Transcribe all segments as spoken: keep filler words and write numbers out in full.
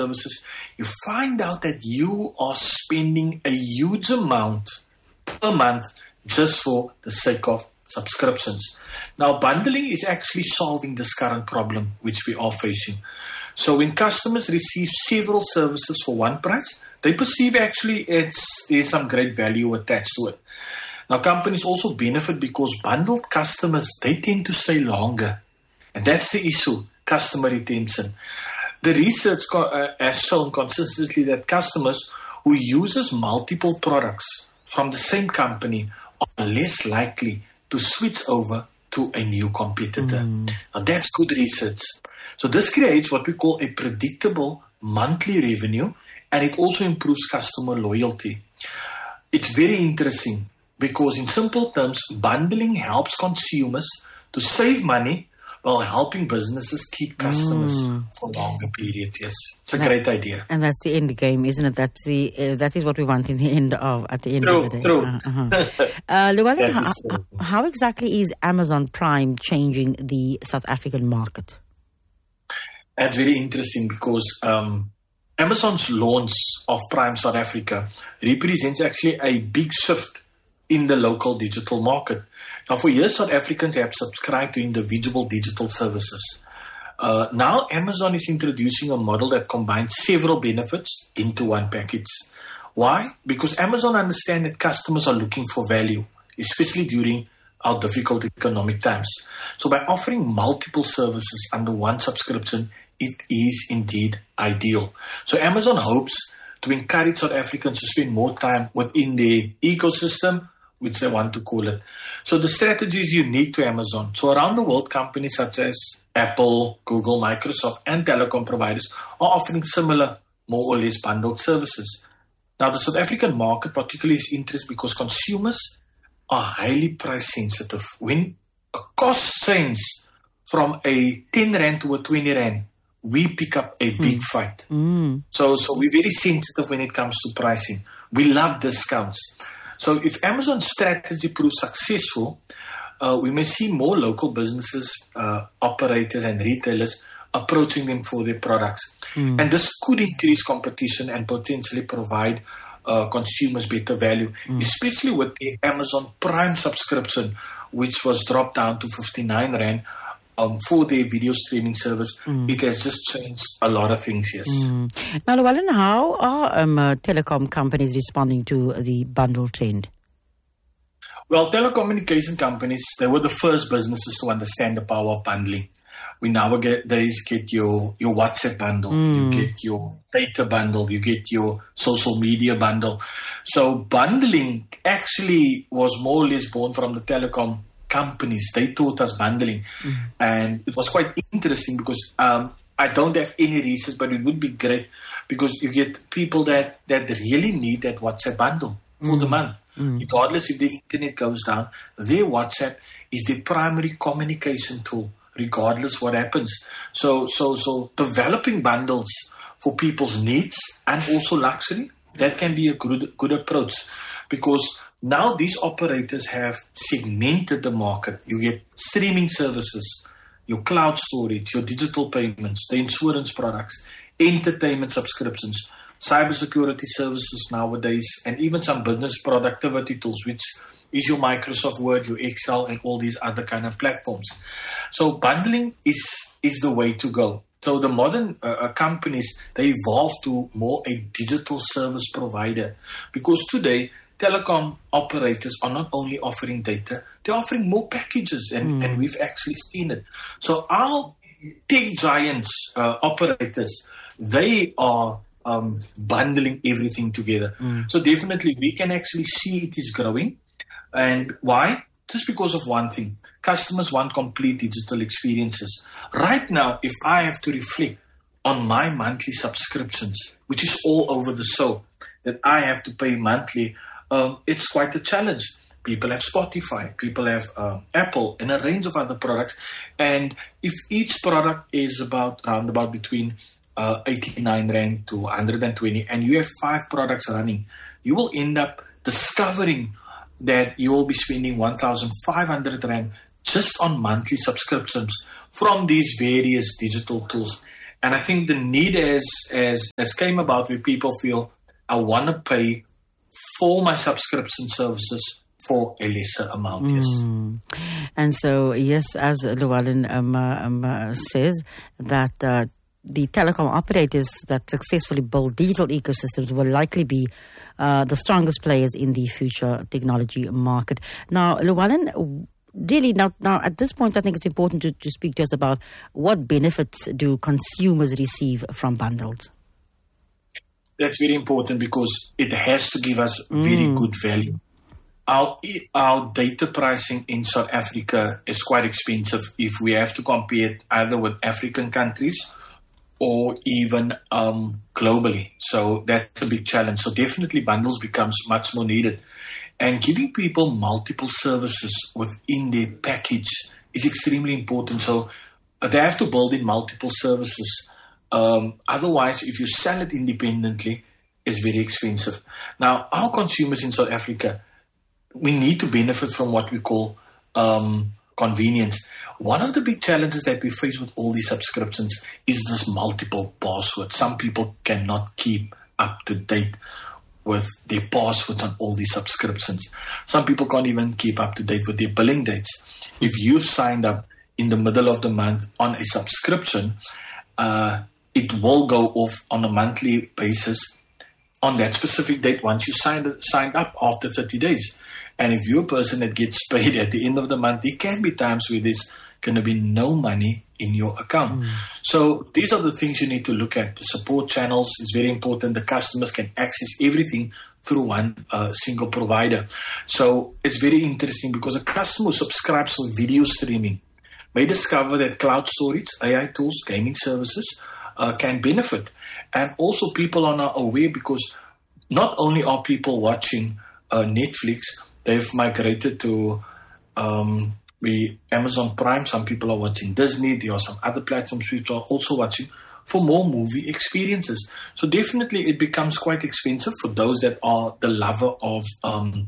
services, you find out that you are spending a huge amount per month just for the sake of subscriptions. Now, bundling is actually solving this current problem which we are facing. So when customers receive several services for one price, they perceive actually it's there's some great value attached to it. Now, companies also benefit because bundled customers, they tend to stay longer. And that's the issue, customer retention. The research co- uh, has shown consistently that customers who uses multiple products from the same company are less likely to switch over to a new competitor. Mm. Now, that's good research. So this creates what we call a predictable monthly revenue, and it also improves customer loyalty. It's very interesting because in simple terms, bundling helps consumers to save money while helping businesses keep customers mm. for longer periods. Yes, it's a that, great idea. And that's the end game, isn't it? That's the uh, that is what we want in the end of at the end true, of the day. True, uh, uh-huh. uh, Llewellyn, how, how exactly is Amazon Prime changing the South African market? That's very interesting because um, Amazon's launch of Prime South Africa represents actually a big shift in the local digital market. Now, for years, South Africans have subscribed to individual digital services. Uh, now, Amazon is introducing a model that combines several benefits into one package. Why? Because Amazon understands that customers are looking for value, especially during our difficult economic times. So by offering multiple services under one subscription, it is indeed ideal. So Amazon hopes to encourage South Africans to spend more time within the ecosystem, which they want to call it. So the strategy is unique to Amazon. So around the world, companies such as Apple, Google, Microsoft, and telecom providers are offering similar, more or less bundled services. Now, the South African market particularly is interesting because consumers are highly price sensitive. When a cost changes from a ten rand to a twenty rand, we pick up a big mm. fight. Mm. So, so we're very sensitive when it comes to pricing. We love discounts. So if Amazon's strategy proves successful, uh, we may see more local businesses, uh, operators and retailers approaching them for their products. Mm. And this could increase competition and potentially provide uh, consumers better value, mm. especially with the Amazon Prime subscription, which was dropped down to fifty-nine rand um, for their video streaming service. Mm. It has just changed a lot of things, yes. Mm. Now, Llewellyn, how are um, uh, telecom companies responding to the bundle trend? Well, telecommunication companies, they were the first businesses to understand the power of bundling. We nowadays get your, your WhatsApp bundle, mm. you get your data bundle, you get your social media bundle. So bundling actually was more or less born from the telecom companies. They taught us bundling. Mm. And it was quite interesting because um, I don't have any research, but it would be great because you get people that, that really need that WhatsApp bundle for mm. the month. Mm. Regardless if the internet goes down, their WhatsApp is their primary communication tool, regardless what happens. So, so, so developing bundles for people's needs and also luxury, that can be a good, good approach because now these operators have segmented the market. You get streaming services, your cloud storage, your digital payments, the insurance products, entertainment subscriptions, cybersecurity services nowadays, and even some business productivity tools, which is your Microsoft Word, your Excel, and all these other kind of platforms. So bundling is is the way to go. So the modern uh, companies, they evolve to more a digital service provider because today telecom operators are not only offering data, they're offering more packages, and, mm. and we've actually seen it. So our tech giants, uh, operators, they are um, bundling everything together. Mm. So definitely we can actually see it is growing. And why? Just because of one thing. Customers want complete digital experiences. Right now, if I have to reflect on my monthly subscriptions, which is all over the show, that I have to pay monthly, um, it's quite a challenge. People have Spotify, people have uh, Apple, and a range of other products. And if each product is about around about between uh, eighty-nine rand to one hundred twenty, and you have five products running, you will end up discovering that you will be spending one thousand five hundred rand just on monthly subscriptions from these various digital tools. And I think the need has, has, has came about where people feel, I want to pay for my subscription services for a lesser amount, yes. Mm. And so, yes, as Llewellyn um, uh, um, uh, says, that uh, the telecom operators that successfully build digital ecosystems will likely be uh, the strongest players in the future technology market. Now, Llewellyn, really, now, now at this point, I think it's important to, to speak to us about what benefits do consumers receive from bundles? That's very important because it has to give us very mm. good value. Our, our data pricing in South Africa is quite expensive if we have to compare it either with African countries or even um, globally. So that's a big challenge. So definitely bundles becomes much more needed. And giving people multiple services within their package is extremely important. So they have to build in multiple services. Um, otherwise, if you sell it independently, it's very expensive. Now, our consumers in South Africa, we need to benefit from what we call um, convenience. One of the big challenges that we face with all these subscriptions is this multiple passwords. Some people cannot keep up to date with their passwords on all these subscriptions. Some people can't even keep up to date with their billing dates. If you've signed up in the middle of the month on a subscription, uh, it will go off on a monthly basis on that specific date once you signed, signed up after thirty days. And if you're a person that gets paid at the end of the month, there can be times where there's going to be no money in your account. Mm. So these are the things you need to look at. The support channels is very important. The customers can access everything through one uh, single provider. So it's very interesting because a customer who subscribes for video streaming may discover that cloud storage, A I tools, gaming services uh, can benefit. And also people are not aware because not only are people watching uh, Netflix, they've migrated to um, the Amazon Prime. Some people are watching Disney. There are some other platforms people are also watching for more movie experiences. So definitely it becomes quite expensive for those that are the lover of um,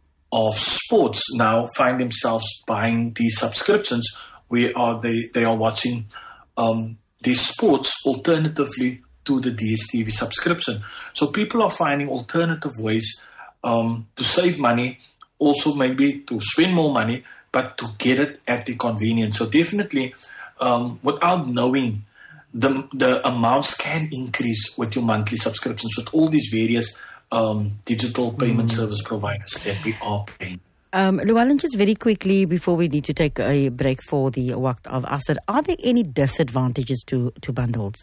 of sports now find themselves buying these subscriptions where are they, they are watching um, these sports alternatively to the D S T V subscription. So people are finding alternative ways um, to save money, also maybe to spend more money, but to get it at the convenience. So definitely, um, without knowing, the the amounts can increase with your monthly subscriptions with all these various um, digital payment mm. service providers that we are paying. Um, Llewellyn, just very quickly before we need to take a break for the Waqt of Asr, are there any disadvantages to, to bundles?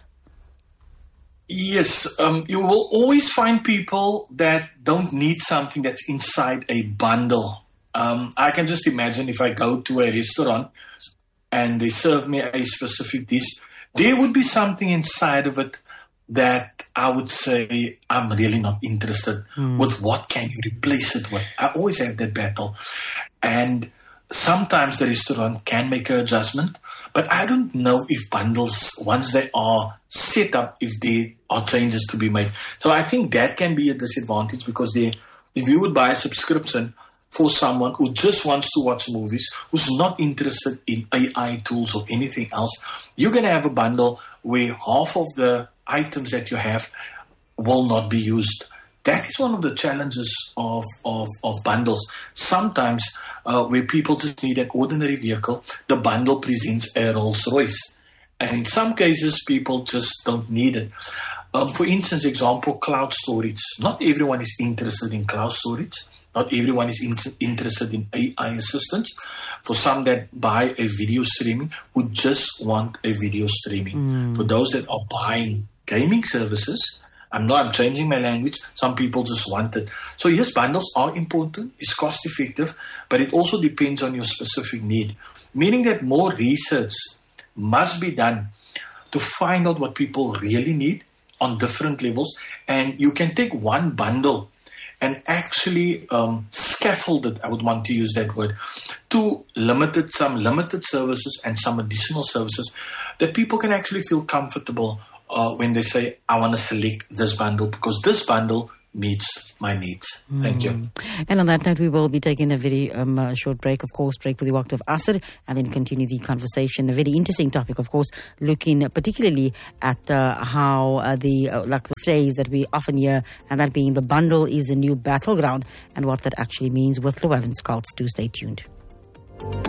Yes, um, you will always find people that don't need something that's inside a bundle. Um, I can just imagine if I go to a restaurant and they serve me a specific dish, there would be something inside of it that I would say I'm really not interested mm. with. What can you replace it with? I always have that battle. And sometimes the restaurant can make an adjustment, but I don't know if bundles, once they are set up, if there are changes to be made. So I think that can be a disadvantage because they, if you would buy a subscription for someone who just wants to watch movies, who's not interested in A I tools or anything else, you're going to have a bundle where half of the items that you have will not be used. That is one of the challenges of, of, of bundles. Sometimes uh, where people just need an ordinary vehicle, the bundle presents a Rolls Royce. And in some cases, people just don't need it. Um, for instance, example, cloud storage. Not everyone is interested in cloud storage. Not everyone is in- interested in A I assistance. For some that buy a video streaming, who just want a video streaming. Mm. For those that are buying gaming services, I'm not I'm changing my language. Some people just want it. So yes, bundles are important. It's cost effective, but it also depends on your specific need. Meaning that more research must be done to find out what people really need on different levels. And you can take one bundle and actually um, scaffold it, I would want to use that word, to limited, some limited services and some additional services that people can actually feel comfortable uh, when they say, I want to select this bundle because this bundle meets my needs. Thank you. And on that note, we will be taking a very um, uh, short break, of course, break for the Waqt of Asr, and then continue the conversation. A very interesting topic, of course, looking particularly at uh, how uh, the, uh, like the phrase that we often hear, and that being the bundle is the new battleground, and what that actually means with Llewellyn Schaltz. Do stay tuned.